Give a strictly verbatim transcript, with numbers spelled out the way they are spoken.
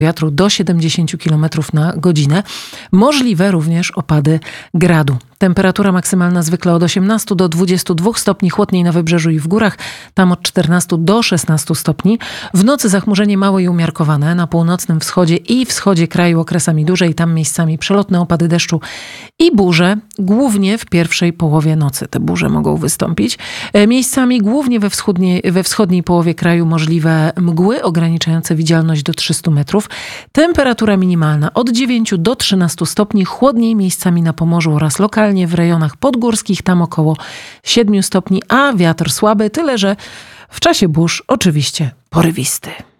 wiatru do siedemdziesiąt kilometrów na godzinę. Możliwe również opady gradu. Temperatura maksymalna zwykle od osiemnastu do dwudziestu dwóch stopni, chłodniej na wybrzeżu i w górach, tam od czternastu do szesnastu stopni. W nocy zachmurzenie małe i umiarkowane, na północnym wschodzie i wschodzie kraju okresami dłużej, tam miejscami przelotne opady deszczu i burze, głównie w pierwszej połowie nocy. Te burze mogą wystąpić. Miejscami głównie we wschodniej, we wschodniej połowie kraju możliwe mgły ograniczające widzialność do trzystu metrów. Temperatura minimalna od dziewięciu do trzynastu stopni, chłodniej miejscami na Pomorzu oraz lokalnie w rejonach podgórskich, tam około siedmiu stopni, a wiatr słaby, tyle że w czasie burz oczywiście porywisty.